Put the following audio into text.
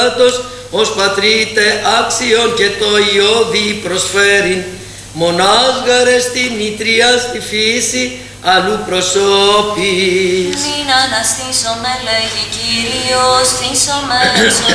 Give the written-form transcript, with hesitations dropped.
ως πατρίτε άξιον και το Υιώδη προσφέρειν, μονάς γαρε στην ήτρια στη φύση αλλού προσώπης. Μην αναστήσομε λέγει Κύριος, στήσομε